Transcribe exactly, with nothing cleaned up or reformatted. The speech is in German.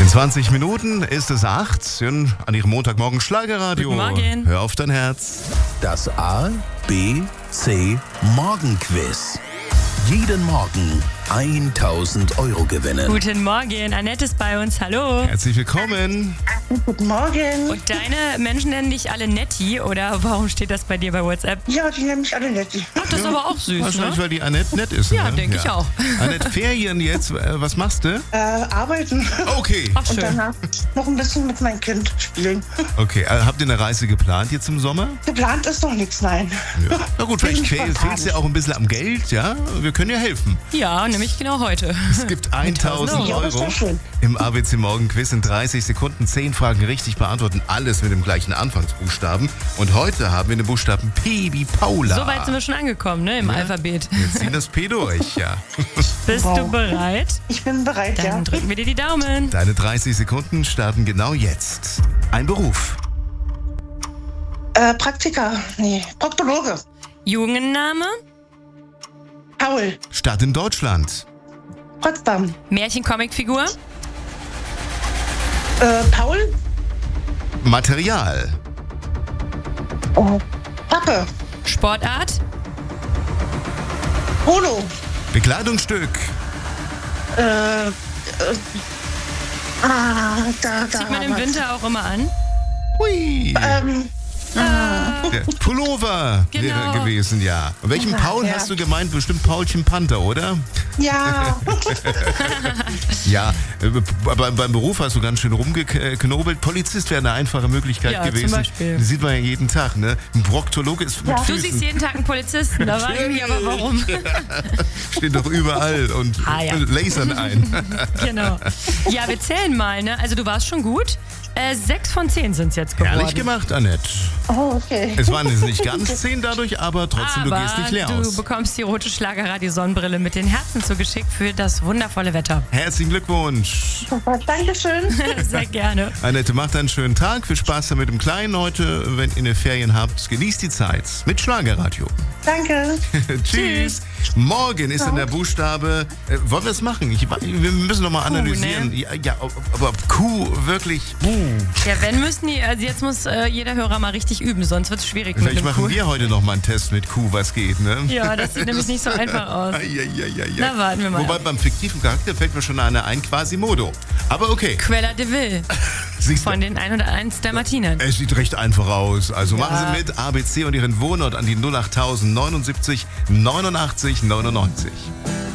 In zwanzig Minuten ist es acht. An Ihrem Montagmorgen Schlagerradio. Guten Morgen. Hör auf dein Herz. Das A, B, C Morgenquiz. Jeden Morgen tausend Euro gewinnen. Guten Morgen, Annette ist bei uns, hallo. Herzlich willkommen. Guten Morgen. Und deine Menschen nennen dich alle Netti, oder warum steht das bei dir bei WhatsApp? Ja, die nennen mich alle nett. Ach, das ist aber auch süß, Wahrscheinlich, ne? weil die Annette nett ist. Ja, ne? denke ich auch. Annette, Ferien jetzt, äh, was machst du? Äh, arbeiten Okay. Ach, und schön. danach noch ein bisschen mit meinem Kind spielen. Okay, äh, habt ihr eine Reise geplant jetzt im Sommer? Geplant ist noch nichts, nein. Ja. Na gut, vielleicht Bin fehl, spontan. fehlst dir auch ein bisschen am Geld, ja? Wir können ja helfen. Ja, nämlich genau heute. Es gibt tausend Ja, das ist Euro doch schön. im A B C Morgen Quiz in dreißig Sekunden. zehn Fragen richtig beantworten, alles mit dem gleichen Anfangsbuchstaben. Und heute haben wir den Buchstaben P wie Paula. So weit sind wir schon angekommen, ne, im Ja. Alphabet. Wir ziehen das P durch, ja. Bist Wow. du bereit? Ich bin bereit, Dann ja. drücken wir dir die Daumen. Deine dreißig Sekunden starten genau jetzt. Ein Beruf, Äh, Praktiker, nee, Proktologe. Jungenname, Paul, Stadt in Deutschland, Potsdam. Märchen-Comicfigur, Äh, Paul, Material, oh, Pappe, Sportart, Polo, Bekleidungsstück, äh, äh, ah, da, da. zieht man im haben wir's. Winter auch immer an. hui, Ähm, der Pullover Genau. wäre gewesen, ja. Und welchen Paul ja. hast du gemeint? Bestimmt Paulchen Panther, oder? ja, Ja, äh, aber beim Beruf hast du ganz schön rumgeknobelt. Polizist wäre eine einfache Möglichkeit Ja, zum gewesen. Beispiel. Das sieht man ja jeden Tag, ne? Ein Proktologe ist mit Ja. Du Füßen. siehst jeden Tag einen Polizisten, da war irgendwie aber warum. Steht doch überall und Ah, ja. lasern ein. Genau. Ja, wir zählen mal, ne? Also du warst schon gut. Äh, sechs von zehn sind es jetzt geworden. Herrlich gemacht, Annette. oh, okay. Es waren jetzt nicht ganz zehn dadlich, aber trotzdem, Aber du gehst nicht leer du aus. bekommst die rote Schlagerradio-Sonnenbrille mit den Herzen zugeschickt für das wundervolle Wetter. Herzlichen Glückwunsch. Super, Dankeschön. Sehr gerne. Annette, macht einen schönen Tag. Viel Spaß mit dem Kleinen heute. Wenn ihr eine Ferien habt, genießt die Zeit mit Schlagerradio. Danke. Tschüss. Morgen ist dann der Buchstabe. Äh, wollen wir es machen? Ich, wir müssen noch mal analysieren. ne? Ja, ja, ob, aber ob Q wirklich. Uh. Ja, wenn müssen die, also jetzt muss äh, jeder Hörer mal richtig üben, sonst wird es schwierig mit Vielleicht dem machen Kuh. wir heute noch mal einen Test mit Q, was geht, ne? Ja, das sieht nämlich nicht so einfach aus. Ja, ja, ja, ja. Na, warten wir mal. Wobei beim fiktiven Charakter fällt mir schon eine ein, Quasimodo. Aber okay. Quella de Vil Siehst du, von den hunderteins Dalmatinern. es sieht recht einfach aus. Also Ja. machen Sie mit A B C und Ihren Wohnort an die null acht neunundsiebzig neunundachtzig neunundneunzig.